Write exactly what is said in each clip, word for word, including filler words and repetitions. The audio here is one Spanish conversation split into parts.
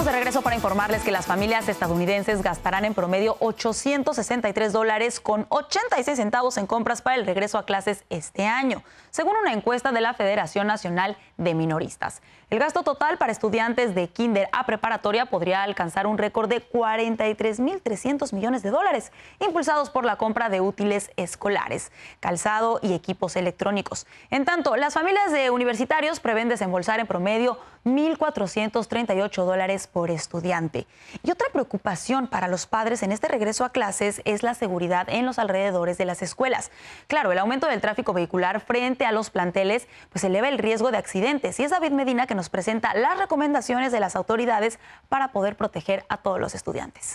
Estamos de regreso para informarles que las familias estadounidenses gastarán en promedio ochocientos sesenta y tres dólares con ochenta y seis centavos en compras para el regreso a clases este año, según una encuesta de la Federación Nacional de Minoristas. El gasto total para estudiantes de kinder a preparatoria podría alcanzar un récord de cuarenta y tres mil trescientos millones de dólares, impulsados por la compra de útiles escolares, calzado y equipos electrónicos. En tanto, las familias de universitarios prevén desembolsar en promedio mil cuatrocientos treinta y ocho dólares por estudiante. Y otra preocupación para los padres en este regreso a clases es la seguridad en los alrededores de las escuelas. Claro, el aumento del tráfico vehicular frente a los planteles pues eleva el riesgo de accidentes, y es David Medina que nos presenta las recomendaciones de las autoridades para poder proteger a todos los estudiantes.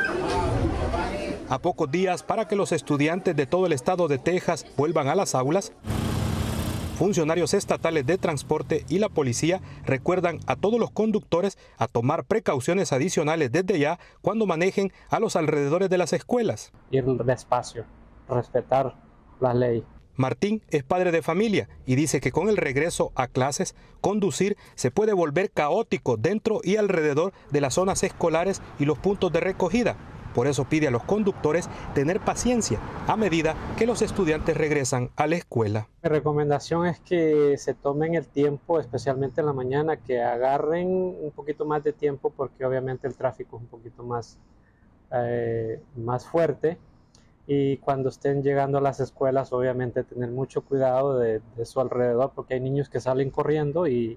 A pocos días para que los estudiantes de todo el estado de Texas vuelvan a las aulas, funcionarios estatales de transporte y la policía recuerdan a todos los conductores a tomar precauciones adicionales desde ya cuando manejen a los alrededores de las escuelas. Ir despacio, respetar la ley. Martín es padre de familia y dice que con el regreso a clases, conducir se puede volver caótico dentro y alrededor de las zonas escolares y los puntos de recogida. Por eso pide a los conductores tener paciencia a medida que los estudiantes regresan a la escuela. Mi recomendación es que se tomen el tiempo, especialmente en la mañana, que agarren un poquito más de tiempo porque obviamente el tráfico es un poquito más, eh, más fuerte. Y cuando estén llegando a las escuelas, obviamente tener mucho cuidado de, de su alrededor porque hay niños que salen corriendo y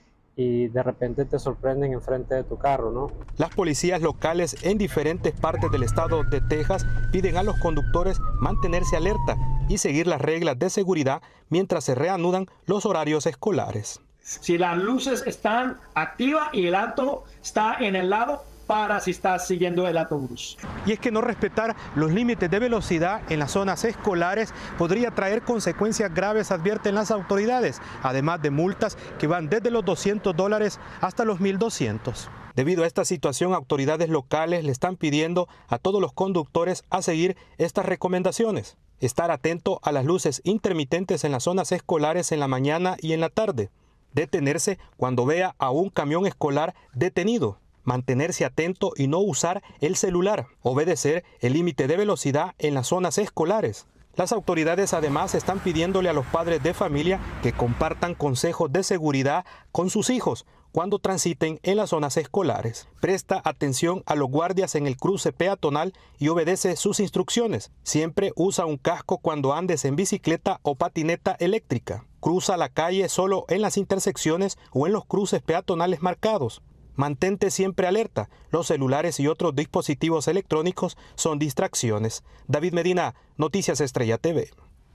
y de repente te sorprenden enfrente de tu carro, ¿no? Las policías locales en diferentes partes del estado de Texas piden a los conductores mantenerse alerta y seguir las reglas de seguridad mientras se reanudan los horarios escolares. Si las luces están activas y el alto está en el lado, para si estás siguiendo el autobús. Y es que no respetar los límites de velocidad en las zonas escolares podría traer consecuencias graves, advierten las autoridades, además de multas que van desde los doscientos dólares hasta los mil doscientos. Debido a esta situación, autoridades locales le están pidiendo a todos los conductores a seguir estas recomendaciones. Estar atento a las luces intermitentes en las zonas escolares en la mañana y en la tarde. Detenerse cuando vea a un camión escolar detenido. Mantenerse atento y no usar el celular, obedecer el límite de velocidad en las zonas escolares. Las autoridades además están pidiéndole a los padres de familia que compartan consejos de seguridad con sus hijos cuando transiten en las zonas escolares. Presta atención a los guardias en el cruce peatonal y obedece sus instrucciones. Siempre usa un casco cuando andes en bicicleta o patineta eléctrica. Cruza la calle solo en las intersecciones o en los cruces peatonales marcados. Mantente siempre alerta. Los celulares y otros dispositivos electrónicos son distracciones. David Medina, Noticias Estrella T V.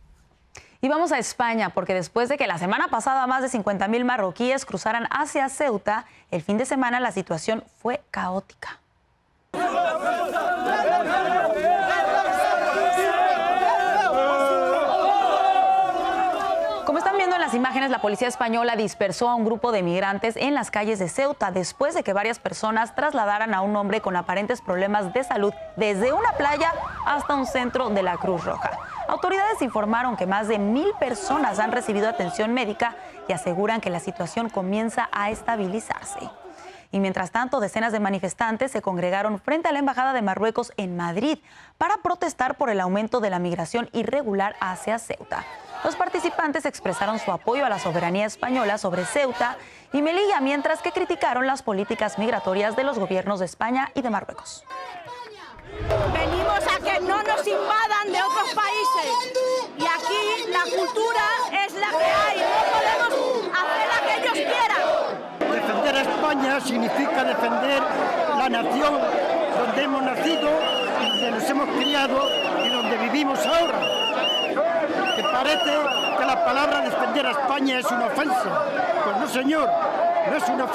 Y vamos a España, porque después de que la semana pasada más de cincuenta mil marroquíes cruzaran hacia Ceuta, el fin de semana la situación fue caótica. Como están viendo en las imágenes, la policía española dispersó a un grupo de migrantes en las calles de Ceuta después de que varias personas trasladaran a un hombre con aparentes problemas de salud desde una playa hasta un centro de la Cruz Roja. Autoridades informaron que más de mil personas han recibido atención médica y aseguran que la situación comienza a estabilizarse. Y mientras tanto, decenas de manifestantes se congregaron frente a la Embajada de Marruecos en Madrid para protestar por el aumento de la migración irregular hacia Ceuta. Los participantes expresaron su apoyo a la soberanía española sobre Ceuta y Melilla, mientras que criticaron las políticas migratorias de los gobiernos de España y de Marruecos. Venimos a que no nos invadan de otros países y aquí la cultura es la que hay, no podemos hacer la que ellos quieran. Defender a España significa defender la nación donde hemos nacido, donde nos hemos criado y donde vivimos ahora. ¿Te parece que la palabra defender a España es una ofensa? Pues no, señor, no es una ofensa.